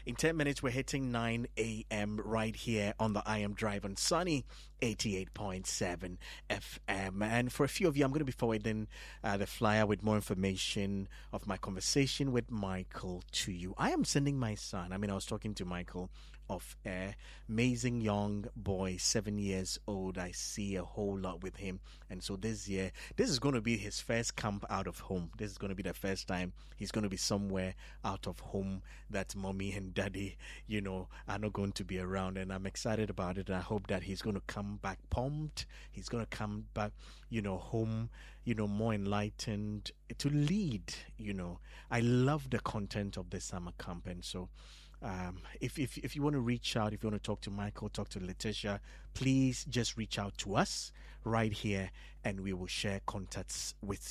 In 10 minutes, we're hitting 9 a.m. right here on the I Am Drive on Sunny 88.7 FM. And for a few of you, I'm going to be forwarding the flyer with more information of my conversation with Michael to you. I am sending my son. I was talking to Michael of air. Amazing young boy, 7 years old. I see a whole lot with him. And so this year, this is going to be his first camp out of home. This is going to be the first time he's going to be somewhere out of home that mommy and daddy, are not going to be around. And I'm excited about it. And I hope that he's going to come back pumped. He's going to come back, home, more enlightened to lead. I love the content of the summer camp. And so if you want to reach out, if you want to talk to Michael, talk to Letitia, please just reach out to us right here and we will share contacts with